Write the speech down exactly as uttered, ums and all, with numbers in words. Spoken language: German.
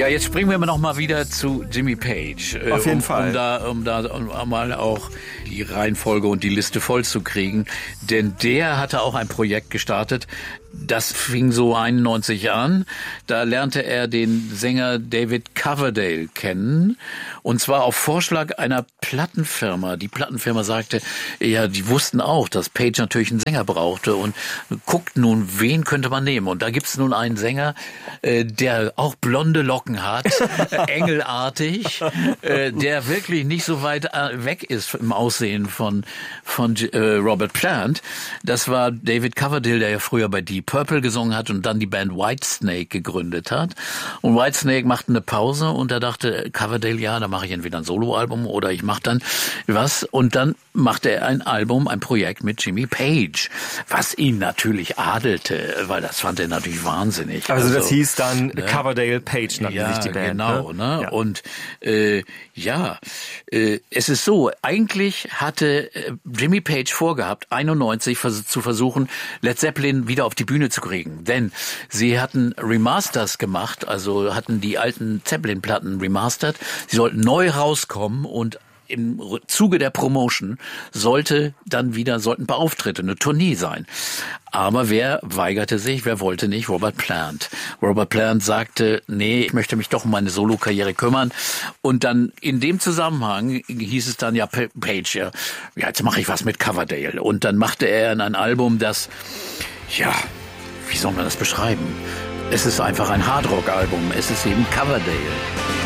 Ja, jetzt springen wir noch mal wieder zu Jimmy Page. Auf jeden um, Fall. Um da, um da um mal auch die Reihenfolge und die Liste voll zu kriegen. Denn der hatte auch ein Projekt gestartet. Das fing so einundneunzig an. Da lernte er den Sänger David Coverdale kennen. Und zwar auf Vorschlag einer Plattenfirma. Die Plattenfirma sagte, ja, die wussten auch, dass Page natürlich einen Sänger brauchte. Und guckt nun, wen könnte man nehmen? Und da gibt's nun einen Sänger, äh, der auch blonde Locken hat, engelartig, äh, der wirklich nicht so weit äh, weg ist im Aussehen von, von äh, Robert Plant. Das war David Coverdale, der ja früher bei Deep Purple gesungen hat und dann die Band Whitesnake gegründet hat. Und Whitesnake machte eine Pause und da dachte Coverdale, ja, da mache ich entweder ein Soloalbum oder ich mache dann was. Und dann machte er ein Album, ein Projekt mit Jimmy Page, was ihn natürlich adelte, weil das fand er natürlich wahnsinnig. Also, also das hieß dann ne? Coverdale Page, nannte ja, sich die Band. Genau, ne? ne? Ja. Und äh, ja, äh, es ist so, eigentlich hatte äh, Jimmy Page vorgehabt, einundneunzig vers- zu versuchen, Led Zeppelin wieder auf die Bühne zu kriegen. Denn sie hatten Remasters gemacht, also hatten die alten Zeppelin-Platten remastert. Sie sollten neu rauskommen und im Zuge der Promotion sollte dann wieder, sollten ein paar Auftritte, eine Tournee sein. Aber wer weigerte sich, wer wollte nicht? Robert Plant. Robert Plant sagte, nee, ich möchte mich doch um meine Solokarriere kümmern. Und dann in dem Zusammenhang hieß es dann, ja, Page, ja, ja jetzt mache ich was mit Coverdale. Und dann machte er ein Album, das, ja, wie soll man das beschreiben? Es ist einfach ein Hardrock-Album. Es ist eben Coverdale.